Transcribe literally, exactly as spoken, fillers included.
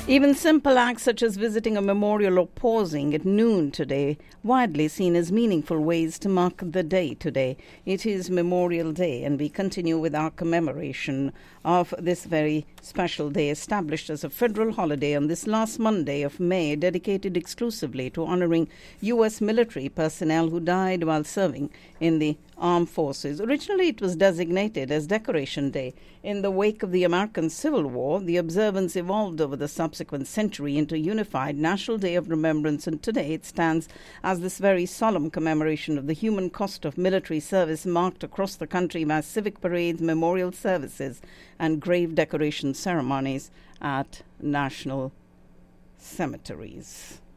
Even simple acts such as visiting a memorial or pausing at noon today, widely seen as meaningful ways to mark the day today. It is Memorial Day, and we continue with our commemoration of this very special day, established as a federal holiday on this last Monday of May, dedicated exclusively to honoring U S military personnel who died while serving in the armed forces. Originally, it was designated as Decoration Day. In the wake of the American Civil War, the observance evolved over the subsequent century into a unified National Day of Remembrance, and today it stands as this very solemn commemoration of the human cost of military service, marked across the country by civic parades, memorial services, and grave decoration ceremonies at national cemeteries.